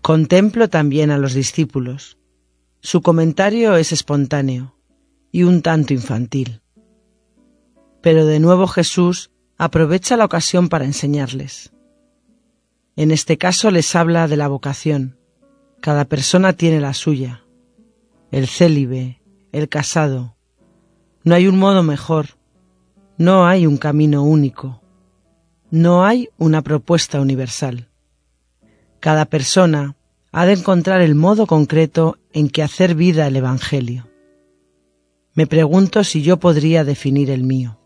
Contemplo también a los discípulos. Su comentario es espontáneo y un tanto infantil. Pero de nuevo Jesús aprovecha la ocasión para enseñarles. En este caso les habla de la vocación. Cada persona tiene la suya. El célibe, el casado. No hay un modo mejor. No hay un camino único. No hay una propuesta universal. Cada persona ha de encontrar el modo concreto en que hacer vida el Evangelio. Me pregunto si yo podría definir el mío.